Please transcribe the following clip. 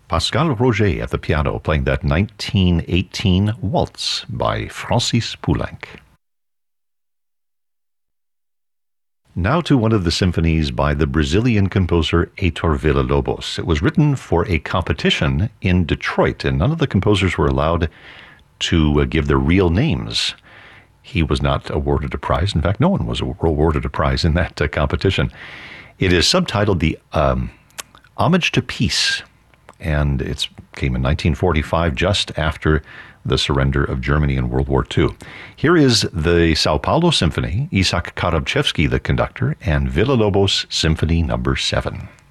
Pascal Roger at the piano playing that 1918 waltz by Francis Poulenc. Now to one of the symphonies by the Brazilian composer Heitor Villa-Lobos. It was written for a competition in Detroit, and none of the composers were allowed to give their real names. He was not awarded a prize. In fact, no one was awarded a prize in that competition. It is subtitled The Homage to Peace, and it came in 1945, just after the surrender of Germany in World War II. Here is the Sao Paulo Symphony, Isaac Karabchevsky the conductor, and Villa-Lobos Symphony No. 7.